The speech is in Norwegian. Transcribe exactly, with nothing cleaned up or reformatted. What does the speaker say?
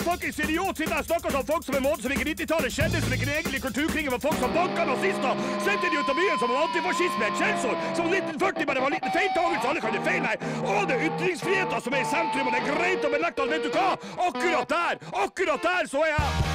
fuckings idiot sitter og snakker som folk som en måte som ikke nitti-tallet skjedde, som ikke egentlig kulturkrigen var folk som banka nazister, sendte de ut av byen som en antifascisme, et skjellsord, som nitten førti bare var en liten feiltagelse, alle kan det feil, nei. Og det er ytringsfriheten som er i sentrum, og det er greit å benekte at, vet du hva? Akkurat der, akkurat der så er jeg